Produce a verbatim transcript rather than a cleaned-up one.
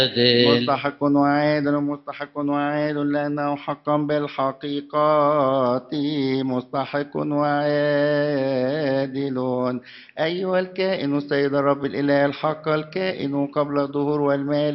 مستحق وعادل مستحق وعادل لأنه حقا بالحقيقة مستحق وعادل. أيها الكائن السيد الرب الإله الحق الكائن قبل الظهور والمال